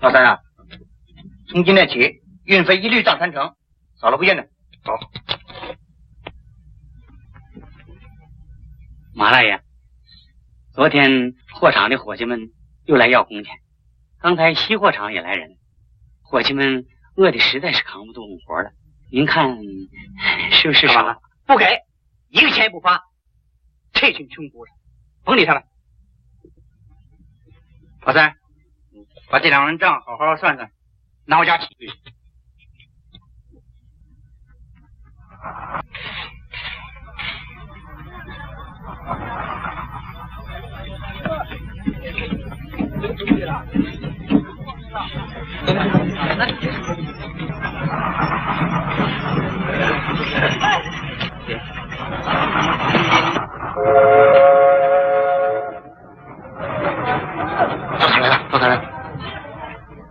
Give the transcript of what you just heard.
老三啊，从今天起，运费一律涨3成，少了不见的。走。 马大爷，昨天货场的伙计们又来要工钱，刚才西货场也来人，伙计们饿的实在是扛不动活了。您看是不是少？ 不给，一个钱也不发。这群穷骨头，甭理他们。老三，把这2人账好好算算，拿回家起。招财来了，招财来了。